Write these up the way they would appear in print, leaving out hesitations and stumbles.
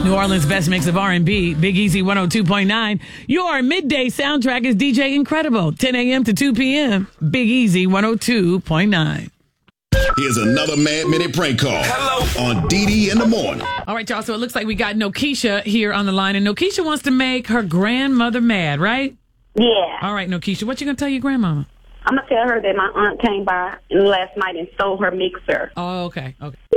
New Orleans' best mix of R&B, Big Easy 102.9. Your midday soundtrack is DJ Incredible, 10 a.m. to 2 p.m. Big Easy 102.9. Here's another Mad Minute prank call on DD in the morning. All right, y'all. So it looks like we got Nokesha here on the line, and Nokesha wants to make her grandmother mad, right? Yeah. All right, Nokesha, what you gonna tell your grandmama? I'm going to tell her that my aunt came by last night and stole her mixer. Oh, okay.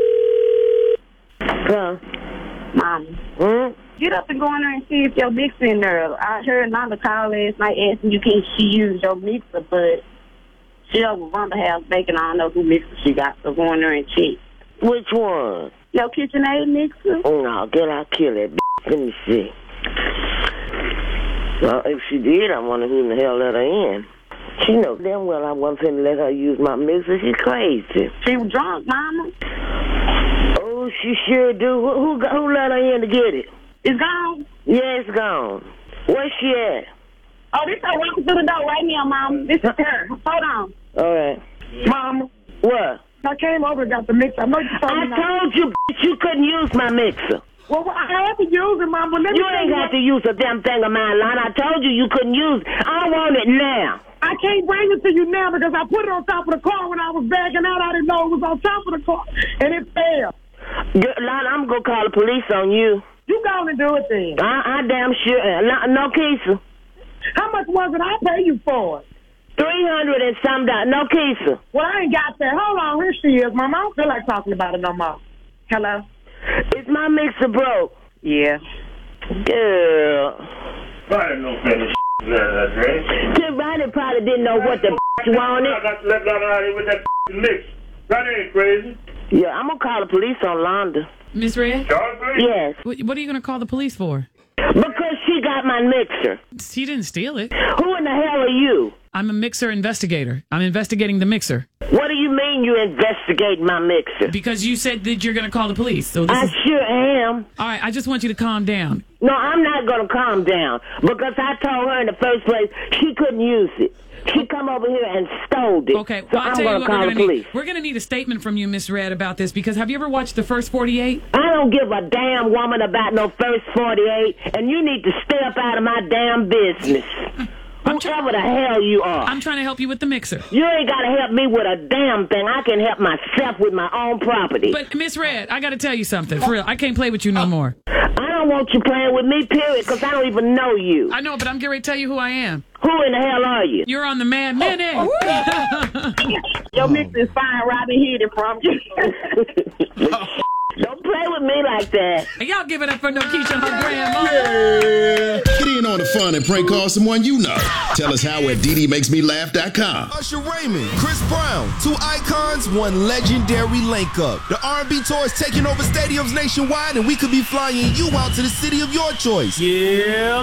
Mom. Get up and go in there and see if your mixer in there. I heard Nanda call last night asking you can she use your mixer, but she over Rhonda house baking. I don't know who mixer she got, so go in there and check. Which one? Your KitchenAid mixer? Oh, no, girl, I'll kill that bitch. Let me see. Well, if she did, I wonder who in the hell let her in. She knows damn well I wasn't finna let her use my mixer. She's crazy. She was drunk, Mama. Oh, she sure do. Who let her in to get it? It's gone? Yeah, it's gone. Where's she at? Oh, this her walking through the door right now, Mama. This is her. Hold on. All right. Mama. What? I came over and got the mixer. I know you told me I told you, bitch, you couldn't use my mixer. Well, I have to use it, Mama. Let me You ain't got to use a damn thing of mine, Lon. I told you you couldn't use it. I want it now. I can't bring it to you now because I put it on top of the car when I was backing out. I didn't know it was on top of the car, and it fell. Lon, I'm going to call the police on you. You go and do it then. I damn sure. No, Keisha. How much was it I pay you for it? $300 and some dollars. No, Keisha. Well, I ain't got that. Hold on. Here she is, Mama. I don't feel like talking about it no more. Hello? Is my mixer broke? Yeah. Girl. I didn't know that, right? Kid Ronnie probably didn't know what the wanted. I got to let Lon out here with that mix. That ain't crazy. Yeah, I'm going to call the police on Londa. Miss Red? Yes. What are you gonna call the police for? Because she got my mixer. She didn't steal it. Who in the hell are you? I'm a mixer investigator. I'm investigating the mixer. What do you mean you investigate my mixer? Because you said that you're going to call the police. So I sure am. All right, I just want you to calm down. No, I'm not going to calm down because I told her in the first place she couldn't use it. She come over here and stole it. Okay, so well, I'm going to call the police. We're going to need a statement from you, Miss Red, about this because have you ever watched The First 48? I don't give a damn woman about no First 48, and you need to stay up out of my damn business. Whoever the hell you are. I'm trying to help you with the mixer. You ain't got to help me with a damn thing. I can help myself with my own property. But, Miss Red, I got to tell you something. For real, I can't play with you no more. I don't want you playing with me, period, because I don't even know you. I know, but I'm getting ready to tell you who I am. Who in the hell are you? You're on the Mad Minute. Your mix is fine, Robin Hidden from you. Don't play with me like that. Y'all give it up for Nokesha and her grandma. Yeah. Get in on the fun and prank call someone you know. Tell us how at DDMakesMeLaugh.com. Usher Raymond, Chris Brown, two icons, one legendary link up. The R&B tour is taking over stadiums nationwide, and we could be flying you out to the city of your choice. Yeah,